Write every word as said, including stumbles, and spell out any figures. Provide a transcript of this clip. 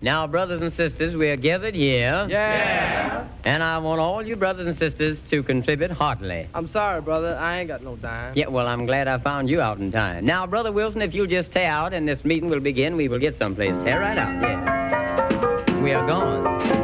Now, brothers and sisters, we are gathered here. Yeah. And I want all you brothers and sisters to contribute heartily. I'm sorry, brother. I ain't got no dime. Yeah, well, I'm glad I found you out in time. Now, Brother Wilson, if you'll just tear out and this meeting will begin, we will get someplace. Tear right out, yeah. We are gone.